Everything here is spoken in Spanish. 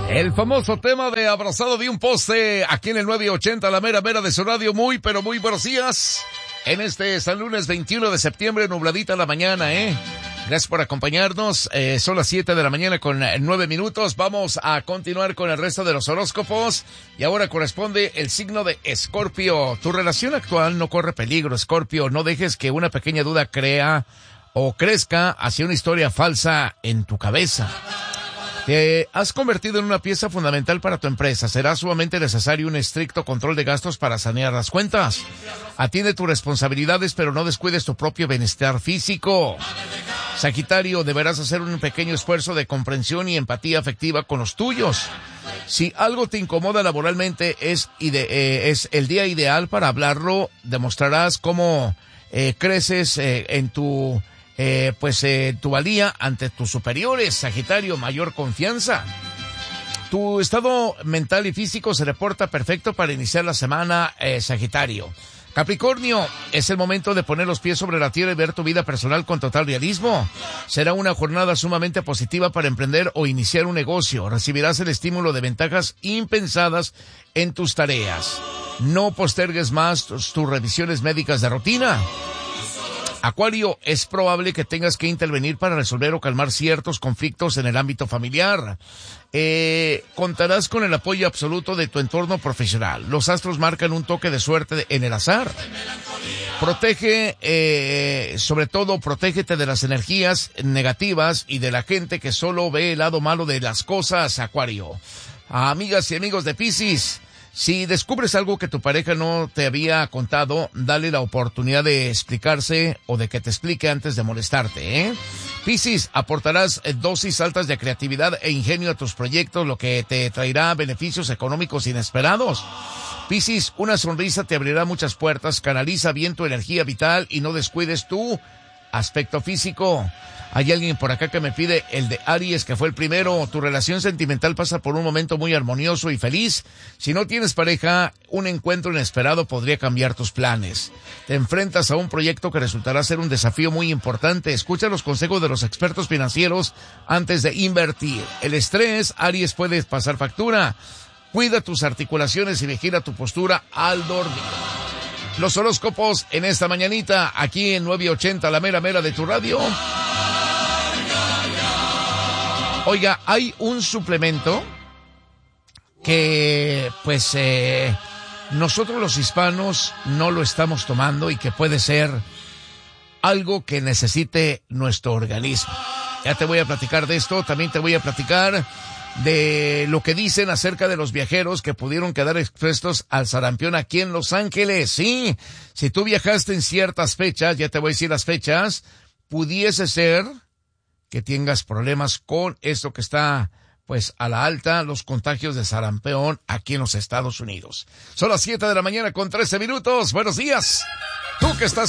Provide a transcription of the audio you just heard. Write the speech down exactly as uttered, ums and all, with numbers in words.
El famoso tema de abrazado de un poste aquí en el nueve ochenta, la mera mera de su radio. Muy, pero muy buenos días. En este San Lunes veintiuno de septiembre, nubladita la mañana, ¿eh? Gracias por acompañarnos. Eh, son las siete de la mañana con nueve minutos. Vamos a continuar con el resto de los horóscopos. Y ahora corresponde el signo de Escorpio. Tu relación actual no corre peligro, Escorpio. No dejes que una pequeña duda crea o crezca hacia una historia falsa en tu cabeza. Te has convertido en una pieza fundamental para tu empresa. Será sumamente necesario un estricto control de gastos para sanear las cuentas. Atiende tus responsabilidades, pero no descuides tu propio bienestar físico. Sagitario, deberás hacer un pequeño esfuerzo de comprensión y empatía afectiva con los tuyos. Si algo te incomoda laboralmente, es, ide- eh, es el día ideal para hablarlo. Demostrarás cómo eh, creces eh, en tu... Eh, pues eh, tu valía ante tus superiores. Sagitario, mayor confianza. Tu estado mental y físico se reporta perfecto para iniciar la semana, eh, Sagitario. Capricornio, es el momento de poner los pies sobre la tierra y ver tu vida personal con total realismo. Será una jornada sumamente positiva para emprender o iniciar un negocio. Recibirás el estímulo de ventajas impensadas en tus tareas. No postergues más tus, tus revisiones médicas de rutina. Acuario, es probable que tengas que intervenir para resolver o calmar ciertos conflictos en el ámbito familiar. Eh, contarás con el apoyo absoluto de tu entorno profesional. Los astros marcan un toque de suerte en el azar. Protege, eh, sobre todo, protégete de las energías negativas y de la gente que solo ve el lado malo de las cosas, Acuario. Amigas y amigos de Piscis, si descubres algo que tu pareja no te había contado, dale la oportunidad de explicarse o de que te explique antes de molestarte, ¿eh? Piscis, aportarás dosis altas de creatividad e ingenio a tus proyectos, lo que te traerá beneficios económicos inesperados. Piscis, una sonrisa te abrirá muchas puertas. Canaliza bien tu energía vital y no descuides tu aspecto físico. Hay alguien por acá que me pide el de Aries, que fue el primero. Tu relación sentimental pasa por un momento muy armonioso y feliz. Si no tienes pareja, un encuentro inesperado podría cambiar tus planes. Te enfrentas a un proyecto que resultará ser un desafío muy importante. Escucha los consejos de los expertos financieros antes de invertir. El estrés, Aries, puede pasar factura. Cuida tus articulaciones y vigila tu postura al dormir. Los horóscopos en esta mañanita, aquí en nueve ochenta, la mera mera de tu radio. Oiga, hay un suplemento que, pues, eh, nosotros los hispanos no lo estamos tomando y que puede ser algo que necesite nuestro organismo. Ya te voy a platicar de esto, también te voy a platicar de lo que dicen acerca de los viajeros que pudieron quedar expuestos al sarampión aquí en Los Ángeles. Sí, si tú viajaste en ciertas fechas, ya te voy a decir las fechas, pudiese ser que tengas problemas con esto que está, pues, a la alta, los contagios de sarampión aquí en los Estados Unidos. Son las siete de la mañana con trece minutos. Buenos días. Tú que estás